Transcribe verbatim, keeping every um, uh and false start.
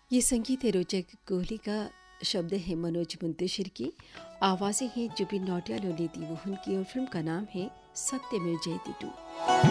ये संगीत है रोचक कोहली का, शब्द है मनोज मुंतशिर की, आवाज़ें हैं जुबिन नौटियाल और नीति मोहन की और फिल्म का नाम है सत्यमेव जयते टू।